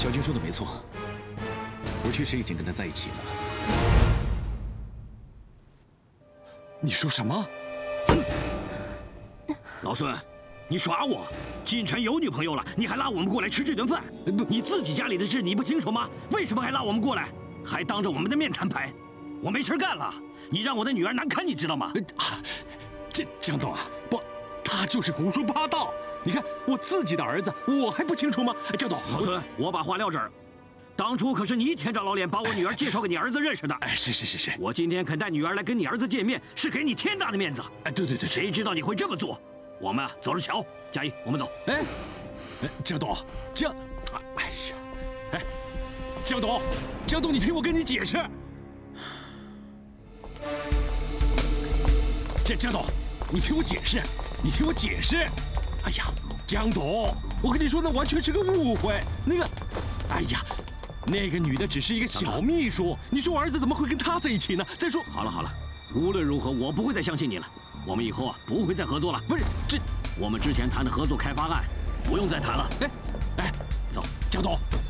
小军说的没错，我确实已经跟他在一起了。 你说什么？ 老孙，你耍我！锦晨有女朋友了，你还拉我们过来吃这顿饭？你自己家里的事你不清楚吗？为什么还拉我们过来？还当着我们的面摊牌？我没事干了，你让我的女儿难堪，你知道吗？ 这江董啊，不，他就是胡说八道。你看我自己的儿子，我还不清楚吗？江董， 老孙，我把话撂这儿。当初可是你舔着老脸把我女儿介绍给你儿子认识的。 哎，是。 我今天肯带女儿来跟你儿子见面，是给你天大的面子。 哎，对。 谁知道你会这么做？我们走着瞧。佳怡，我们走。 哎，江董，哎呀，哎，江董，你听我跟你解释。江董，你听我解释。哎呀，江董，我跟你说，那完全是个误会。哎呀，那个女的只是一个小秘书，你说我儿子怎么会跟她在一起呢？再说， 好了，无论如何，我不会再相信你了。我们以后不会再合作了。 不是这， 我们之前谈的合作开发案，不用再谈了。 哎，走，江董。